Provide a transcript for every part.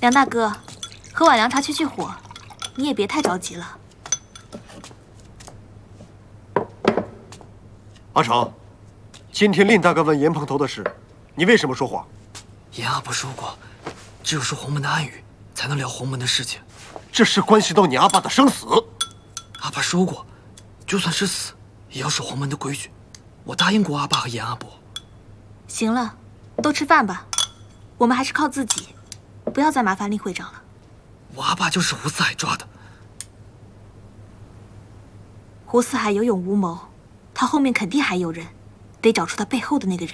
梁大哥，和碗凉茶去火，你也别太着急了。 阿成，今天令大哥问严蓬头的事，你为什么说谎？ 严阿伯说过，只有说洪门的暗语，才能聊洪门的事情。 这事关系到你阿爸的生死。 阿爸说过，就算是死，也要守洪门的规矩。我答应过阿爸和严阿伯。 行了，都吃饭吧。我们还是靠自己，不要再麻烦令会长了。 我阿爸就是胡四海抓的。 胡四海有勇无谋，他后面肯定还有人，得找出他背后的那个人。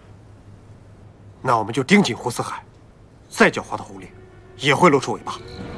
那我们就盯紧胡四海，再狡猾的狐狸也会露出尾巴。